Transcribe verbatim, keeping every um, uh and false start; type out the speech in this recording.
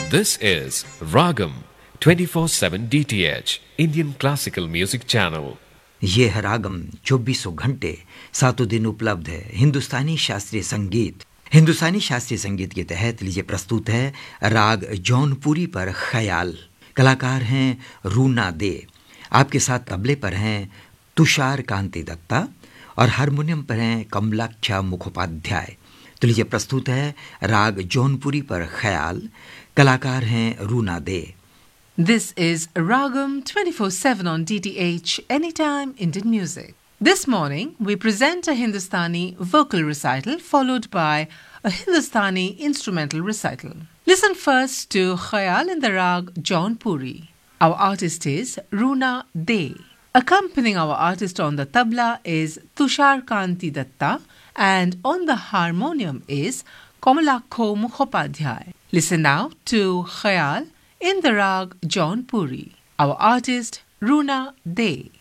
This is Ragam twenty-four seven D T H Indian Classical Music Channel. ये है रागम चौबीसों घंटे सातों दिन उपलब्ध है हिंदुस्तानी शास्त्रीय संगीत। हिंदुस्तानी शास्त्रीय संगीत के तहत लीजिए प्रस्तुत है राग जौनपुरी पर ख्याल। कलाकार हैं रूना दे। आपके साथ तबले पर हैं तुषार कांति दत्ता और हारमोनियम पर हैं कमलाक्षा मुखोपाध्याय। तो लीजिए प्रस्तुत है राग जौनपुरी पर ख्याल। कलाकार हैं रूना दे। This is Ragam twenty-four seven on D T H Anytime Indian Music. This morning we present a Hindustani vocal recital followed by a Hindustani instrumental recital. Listen first to Khayal in the Rag Jaunpuri. Our artist is Roona De. Accompanying our artist on the tabla is Tushar Kanti Datta and on the harmonium is Kamalakho Mukhopadhyay. Listen now to Khayal in the Rag Jaunpuri. Our artist Roona De.